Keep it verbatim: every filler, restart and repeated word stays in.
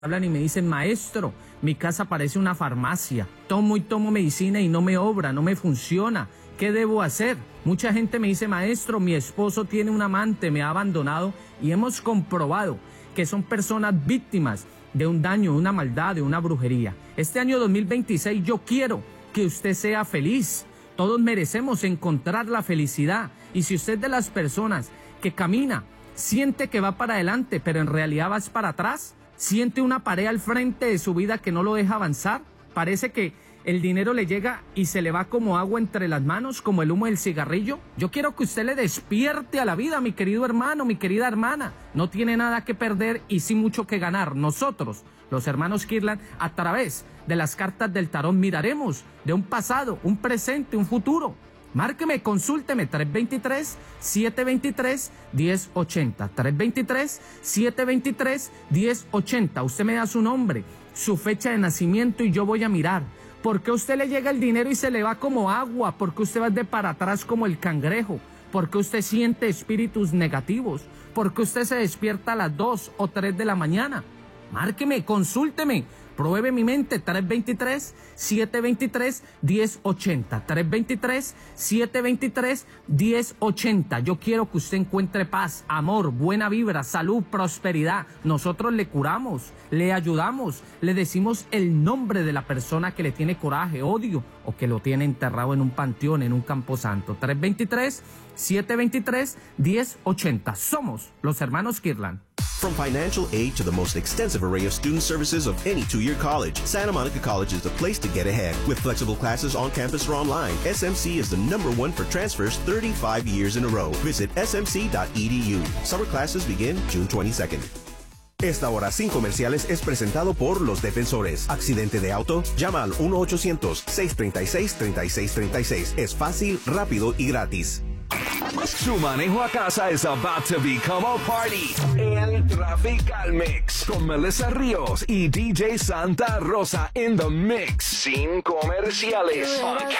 hablan y me dicen, maestro, mi casa parece una farmacia, tomo y tomo medicina y no me obra, no me funciona, ¿qué debo hacer? Mucha gente me dice, maestro, mi esposo tiene un amante, me ha abandonado, y hemos comprobado que son personas víctimas de un daño, de una maldad, de una brujería. Este año dos mil veintiséis yo quiero que usted sea feliz. Todos merecemos encontrar la felicidad, y si usted es de las personas que camina, siente que va para adelante, pero en realidad vas para atrás, siente una pared al frente de su vida que no lo deja avanzar, parece que el dinero le llega y se le va como agua entre las manos, como el humo del cigarrillo. Yo quiero que usted le despierte a la vida, mi querido hermano, mi querida hermana. No tiene nada que perder y sí mucho que ganar. Nosotros, los hermanos Kirtland, a través de las cartas del tarot, miraremos de un pasado, un presente, un futuro. Márqueme, consúlteme, tres dos tres, siete dos tres, uno cero ocho cero, tres dos tres, siete dos tres, uno cero ocho cero. Usted me da su nombre, su fecha de nacimiento y yo voy a mirar. ¿Por qué a usted le llega el dinero y se le va como agua? ¿Por qué usted va de para atrás como el cangrejo? ¿Por qué usted siente espíritus negativos? ¿Por qué usted se despierta a las dos o tres de la mañana? Márqueme, consúlteme, pruebe mi mente, tres dos tres, siete dos tres, uno cero ocho cero, tres dos tres, siete dos tres, uno cero ocho cero. Yo quiero que usted encuentre paz, amor, buena vibra, salud, prosperidad. Nosotros le curamos, le ayudamos, le decimos el nombre de la persona que le tiene coraje, odio, o que lo tiene enterrado en un panteón, en un camposanto. tres dos tres, siete dos tres, uno cero ocho cero. Somos los hermanos Kirtland. From financial aid to the most extensive array of student services of any two-year college, Santa Monica College is the place to get ahead. With flexible classes on campus or online, S M C is the number one for transfers thirty-five years in a row. Visit s m c dot e d u. Summer classes begin June twenty-second. Esta hora sin comerciales es presentado por Los Defensores. ¿Accidente de auto? Llama al uno ochocientos, seis tres seis, tres seis tres seis. Es fácil, rápido y gratis. Su manejo a casa is about to become a party. El Trafical Mix con Melissa Ríos y D J Santa Rosa in the mix. Sin comerciales. On